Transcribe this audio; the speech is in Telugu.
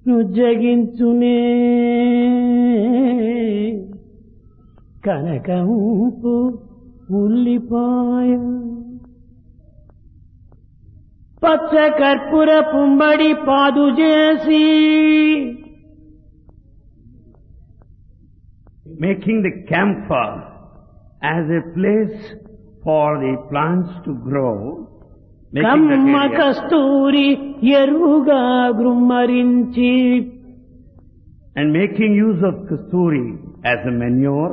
నుజ్జగించునే కనకంపు ఉల్లిపాయ పచ్చ కర్పూర పుంబడి పాదు చేసి making the camphor as a place for the plants to grow, making that Kamma area. Kasturi ఎరుగా గృమ్మరించి And making use of kasturi as a manure.